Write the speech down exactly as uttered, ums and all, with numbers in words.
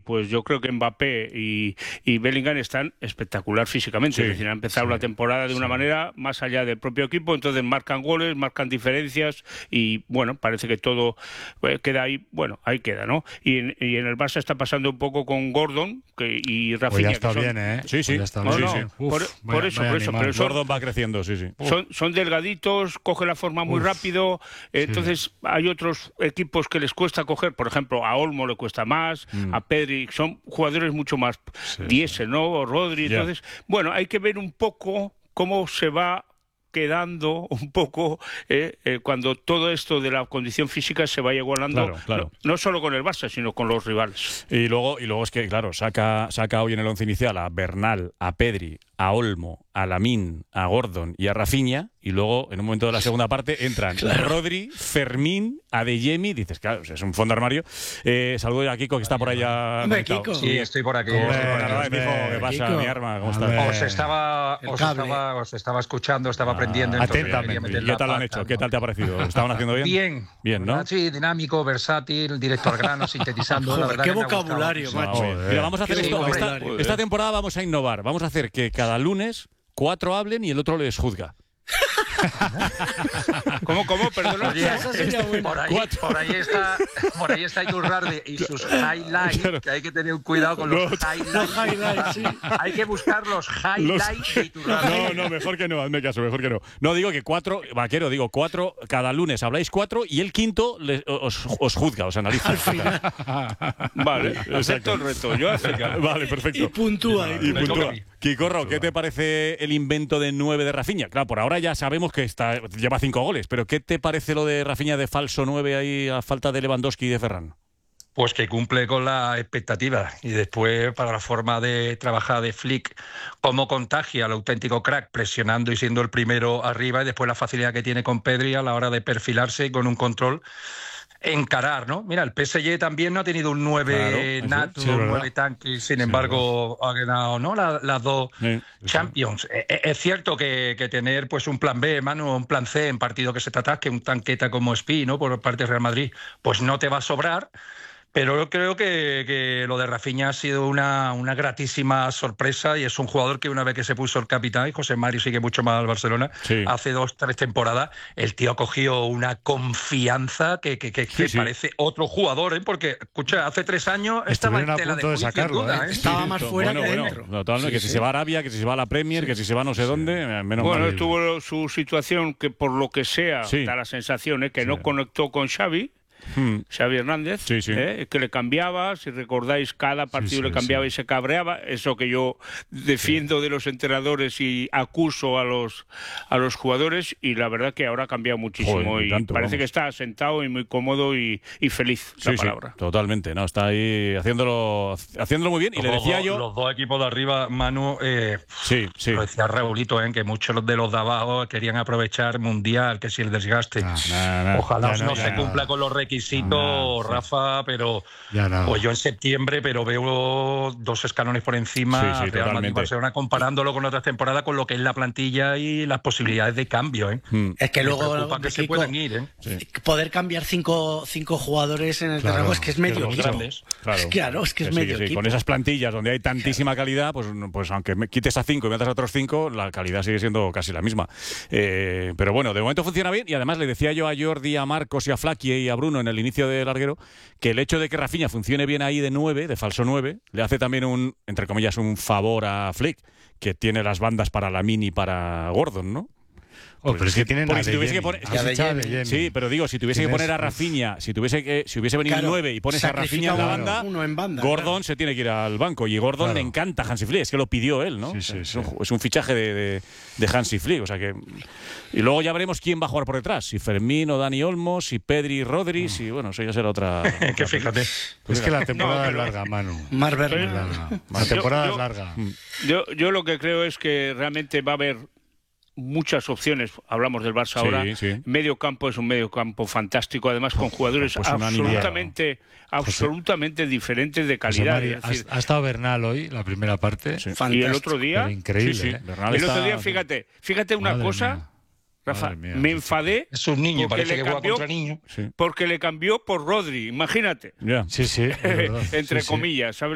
pues yo creo que Mbappé y, y Bellingham están espectacular físicamente. Sí, es decir, han empezado sí, la temporada de una sí. manera más allá del propio equipo, entonces marcan goles, marcan diferencias y bueno, parece que todo eh, queda ahí, bueno, ahí queda, ¿no? Y en, y en el Barça está pasando un poco con Gordon que, y Rafinha. Pues ya está que son, bien, ¿eh? Sí, sí. Pues ya está no, bien. no, sí, sí. Uf, por, vaya- por eso, vaya por eso, animal. pero son, Gordon va creciendo, sí, sí. son, son delgaditos, coge la forma muy Uf, rápido, eh, entonces hay otros equipos que les cuesta coger, por ejemplo, a Olmo le cuesta más, Mm. a Pedri, son jugadores mucho más Sí, diésel, ¿no? O Rodri, Ya. entonces, bueno, hay que ver un poco cómo se va quedando un poco eh, eh, cuando todo esto de la condición física se vaya igualando, Claro, claro. No, no solo con el Barça, sino con los rivales. Y luego, y luego es que, claro, saca, saca hoy en el once inicial a Bernal, a Pedri, a Olmo, a Lamine, a Gordon y a Rafinha, y luego, en un momento de la segunda parte, entran Rodri, Fermín, Adeyemi, dices, claro, es un fondo armario. Eh, saludo a Kiko, que está por allá. Hombre, conectado. Kiko. Sí, estoy por aquí. Hombre, estoy por aquí. Narváez, hombre. Kiko, ¿qué pasa, Kiko. mi arma? ¿Cómo A estás? ver. Os estaba, El os, cable. estaba, os estaba escuchando, estaba aprendiendo. entonces Atentamente. quería meter ¿Y la qué tal lo han pata, hecho? ¿no? ¿Qué tal te ha parecido? ¿Lo estaban haciendo bien? Bien. Bien, ¿no? Sí, dinámico, versátil, directo al grano, sintetizando. la Joder, verdad qué que me ha gustado vocabulario, muchísimo. macho. Joder. Mira, vamos a hacer Sí, esto. hombre. Esta, Joder. esta temporada vamos a innovar. Vamos a hacer que cada lunes cuatro hablen y el otro les juzga. ¿Cómo, cómo? Perdona. Oye, Esa sería buena. por, ahí, por ahí está por ahí está Iturralde y sus highlights, Claro. que hay que tener cuidado con los No. highlights. Los highlights, sí. Hay que buscar los highlights de Iturralde. No, no, mejor que no, hazme caso, mejor que no. No, digo que cuatro, vaquero, digo cuatro, cada lunes habláis cuatro y el quinto les- os, os juzga, os analiza. Al final. Vale, Exacto. acepto el reto. Yo acepto. Vale, Y perfecto. puntúa. Y Me toca puntúa. a mí. Kikorro, ¿qué te parece el invento de nueve de Rafinha? Claro, por ahora ya sabemos que está, lleva cinco goles, pero ¿qué te parece lo de Rafinha de falso nueve ahí a falta de Lewandowski y de Ferran? Pues que cumple con la expectativa. Y después, para la forma de trabajar de Flick, cómo contagia al auténtico crack, presionando y siendo el primero arriba, y después la facilidad que tiene con Pedri a la hora de perfilarse y con un control encarar, ¿no? Mira, el P S G también no ha tenido un nueve Claro, nato, sí, un verdad. nueve tanque, sin embargo ha ganado, ¿no? La- las dos Sí, sí. Champions. E- e- Es cierto que, que tener pues un plan B, Manu, un plan C en partido que se te atasque, un tanqueta como Spi, ¿no? Por parte de Real Madrid, pues no te va a sobrar. Pero yo creo que, que lo de Rafinha ha sido una, una gratísima sorpresa y es un jugador que una vez que se puso el capitán, y José Mario sigue mucho más al Barcelona, Sí. hace dos, tres temporadas, el tío ha cogido una confianza que, que, que, Sí, que sí. parece otro jugador, ¿eh? Porque, escucha, hace tres años estaba en Estuvieron a tela de punto de juicio, sacarlo, duda, ¿eh? ¿eh? Estaba más fuera bueno, que bueno, dentro. totalmente, que si se va a Arabia, que si se va a la Premier, que si se va a no sé dónde, eh, menos Bueno, mal. estuvo su situación que por lo que sea Sí. da la sensación ¿eh? que Sí. no conectó con Xavi, Hmm. Xavi Hernández, Sí, sí. ¿eh? que le cambiaba, si recordáis, cada partido sí, le cambiaba sí. y se cabreaba, eso que yo defiendo de los entrenadores y acuso a los a los jugadores, y la verdad que ahora ha cambiado muchísimo. Joder, y y tanto, parece vamos. que está sentado y muy cómodo y, y feliz, Sí, la sí, palabra. totalmente, no, está ahí haciéndolo, haciéndolo muy bien. Y le Los decía dos- yo, Los dos equipos de arriba, Manu, eh, sí, sí. lo decía Raulito, ¿eh? Que muchos de los de abajo querían aprovechar Mundial, que si el desgaste. Ah, Nah, nah. Ojalá Ya no, no, se ya no. cumpla con los requisitos, No, sí. Rafa, pero Ya no. pues yo en septiembre, pero veo dos escalones por encima Sí, sí, Real Madrid totalmente. Barcelona comparándolo con otras temporadas con lo que es la plantilla y las posibilidades de cambio, ¿eh? Hmm. Es que Me luego preocupa que se Kiko, puedan ir, ¿eh? poder cambiar cinco, cinco jugadores en el Claro, terreno es que es que medio es lo equipo. grandes. Claro, Claro, es que es sí, medio sí, equipo. con esas plantillas donde hay tantísima calidad, pues, pues aunque me quites a cinco y metas a otros cinco, la calidad sigue siendo casi la misma. Eh, pero bueno, de momento funciona bien, y además le decía yo a Jordi, a Marcos y a Flaky y a Bruno en el inicio del larguero que el hecho de que Rafinha funcione bien ahí de nueve, de falso nueve, le hace también un, entre comillas, un favor a Flick, que tiene las bandas para Lamine y para Gordon, ¿no? Oh, pero es que tienen porque a si tuviese que Adeyemi. poner- Has a echado a Adeyemi. Adeyemi. Sí, pero digo, si tuviese que Tienes- poner a Rafinha, si tuviese que si hubiese venido Claro, un nueve y pones a Rafinha en la sacrifica banda, uno en banda, Gordon claro. se tiene que ir al banco, y Gordon Claro. le encanta a Hansi Flick, es que lo pidió él, ¿no? Sí, sí, es, sí. Un, es un fichaje de, de, de Hansi Flick, o sea que y luego ya veremos quién va a jugar por detrás, si Fermín o Dani Olmo, si Pedri y Rodri, si bueno, eso ya será otra. Que fíjate. Es que la temporada No, pero- es larga, Manu. Más Es Bernal. larga. La Yo- temporada yo- es larga. Yo, yo lo que creo es que realmente va a haber muchas opciones. Hablamos del Barça Sí, ahora. sí. Medio campo es un medio campo fantástico, además con jugadores pues unanimidad. absolutamente, absolutamente diferentes de José calidad. Mari, es decir, ha, ha estado Bernal hoy, la primera parte. Sí. y el Fantástico. otro día, Pero increíble. Sí, sí, ¿eh? Bernal el otro está- día, fíjate, fíjate una Madre cosa, mía. Rafa, Madre mía, me sí, enfadé Es un niño, porque parece le que juega cambió- contra niños. Sí. porque le cambió por Rodri, imagínate, Ya. Sí, sí. es verdad. entre Sí, sí. comillas, ¿sabes?